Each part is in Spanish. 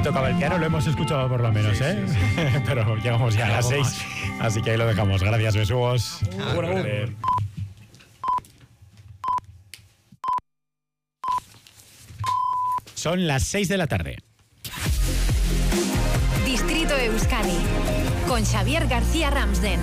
tocaba el piano, lo hemos escuchado por lo menos, ¿eh? Sí. Pero llegamos ya a las 6, así que ahí lo dejamos. Gracias, Besugos. Son las 6 de la tarde. Distrito Euskadi, con Xavier García Ramsden.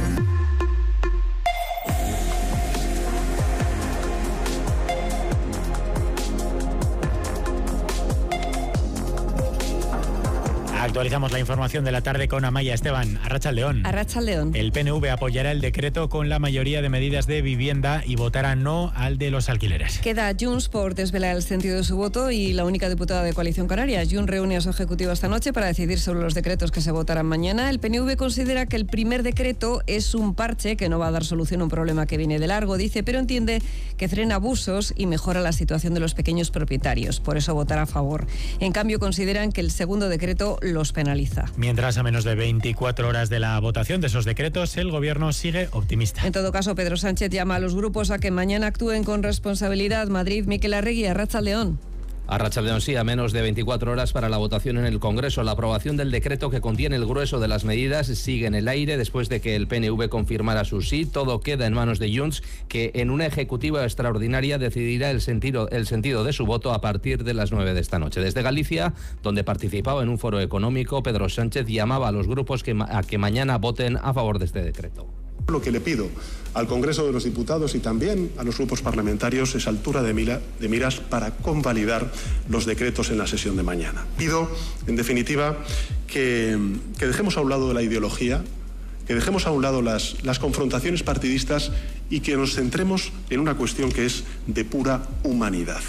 Actualizamos la información de la tarde con Amaya Esteban. Arratsaldeon. Arratsaldeon. El PNV apoyará el decreto con la mayoría de medidas de vivienda y votará no al de los alquileres. Queda Junts por desvelar el sentido de su voto y la única diputada de Coalición Canaria. Junts reúne a su ejecutivo esta noche para decidir sobre los decretos que se votarán mañana. El PNV considera que el primer decreto es un parche que no va a dar solución a un problema que viene de largo, dice, pero entiende que frena abusos y mejora la situación de los pequeños propietarios. Por eso votará a favor. En cambio, consideran que el segundo decreto los penaliza. Mientras, a menos de 24 horas de la votación de esos decretos, el Gobierno sigue optimista. En todo caso, Pedro Sánchez llama a los grupos a que mañana actúen con responsabilidad. Madrid, Miquel Arregui, Arratsaldeon. Arratsaldeon, sí, a menos de 24 horas para la votación en el Congreso. La aprobación del decreto que contiene el grueso de las medidas sigue en el aire después de que el PNV confirmara su sí. Todo queda en manos de Junts, que en una ejecutiva extraordinaria decidirá el sentido de su voto a partir de las 9 de esta noche. Desde Galicia, donde participaba en un foro económico, Pedro Sánchez llamaba a los grupos a que mañana voten a favor de este decreto. Lo que le pido al Congreso de los Diputados y también a los grupos parlamentarios es altura de miras para convalidar los decretos en la sesión de mañana. Pido, en definitiva, que dejemos a un lado la ideología, que dejemos a un lado las confrontaciones partidistas y que nos centremos en una cuestión que es de pura humanidad.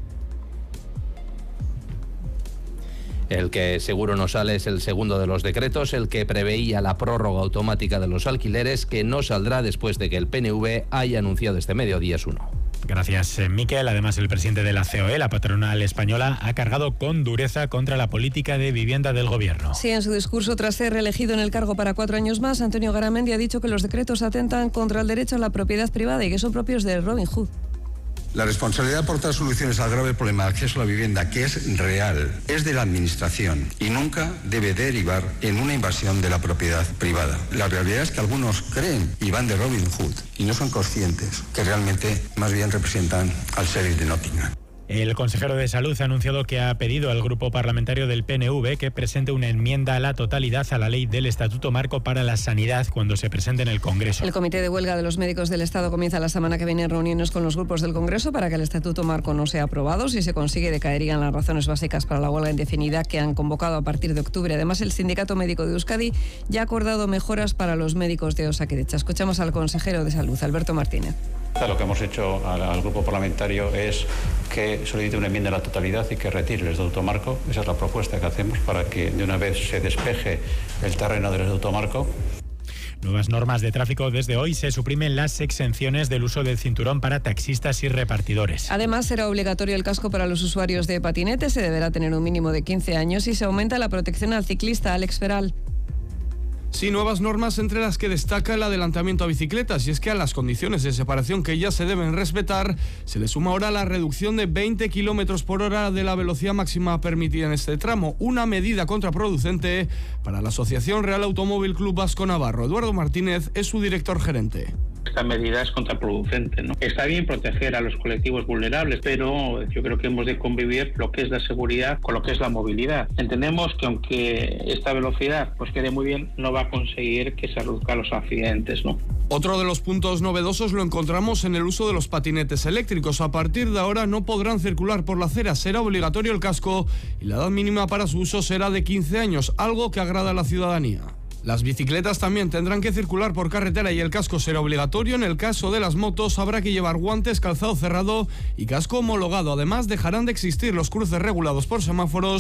El que seguro no sale es el segundo de los decretos, el que preveía la prórroga automática de los alquileres, que no saldrá después de que el PNV haya anunciado este mediodía su no. Gracias, Miquel. Además, el presidente de la COE, la patronal española, ha cargado con dureza contra la política de vivienda del Gobierno. Sí, en su discurso tras ser reelegido en el cargo para 4 años más, Antonio Garamendi ha dicho que los decretos atentan contra el derecho a la propiedad privada y que son propios de Robin Hood. La responsabilidad de aportar soluciones al grave problema de acceso a la vivienda, que es real, es de la Administración y nunca debe derivar en una invasión de la propiedad privada. La realidad es que algunos creen y van de Robin Hood y no son conscientes que realmente más bien representan al sheriff de Nottingham. El consejero de Salud ha anunciado que ha pedido al grupo parlamentario del PNV que presente una enmienda a la totalidad a la ley del Estatuto Marco para la Sanidad cuando se presente en el Congreso. El Comité de Huelga de los Médicos del Estado comienza la semana que viene reuniones con los grupos del Congreso para que el Estatuto Marco no sea aprobado. Si se consigue, decaerían las razones básicas para la huelga indefinida que han convocado a partir de octubre. Además, el Sindicato Médico de Euskadi ya ha acordado mejoras para los médicos de Osakidetza. Escuchamos al consejero de Salud, Alberto Martínez. Lo que hemos hecho al grupo parlamentario es que solicite una enmienda a la totalidad y que retire el Estatuto Marco. Esa es la propuesta que hacemos para que de una vez se despeje el terreno del Estatuto Marco. Nuevas normas de tráfico. Desde hoy se suprimen las exenciones del uso del cinturón para taxistas y repartidores. Además, será obligatorio el casco para los usuarios de patinetes. Se deberá tener un mínimo de 15 años y se aumenta la protección al ciclista. Alex Peral. Sí, nuevas normas entre las que destaca el adelantamiento a bicicletas, y es que a las condiciones de separación que ya se deben respetar se le suma ahora la reducción de 20 km por hora de la velocidad máxima permitida en este tramo, una medida contraproducente para la Asociación Real Automóvil Club Vasco Navarro. Eduardo Martínez es su director gerente. Esta medida es contraproducente, ¿no? Está bien proteger a los colectivos vulnerables, pero yo creo que hemos de convivir lo que es la seguridad con lo que es la movilidad. Entendemos que aunque esta velocidad pues quede muy bien, no va a conseguir que se reduzcan los accidentes, ¿no? Otro de los puntos novedosos lo encontramos en el uso de los patinetes eléctricos. A partir de ahora no podrán circular por la acera, será obligatorio el casco y la edad mínima para su uso será de 15 años, algo que agrada a la ciudadanía. Las bicicletas también tendrán que circular por carretera y el casco será obligatorio. En el caso de las motos habrá que llevar guantes, calzado cerrado y casco homologado. Además, dejarán de existir los cruces regulados por semáforos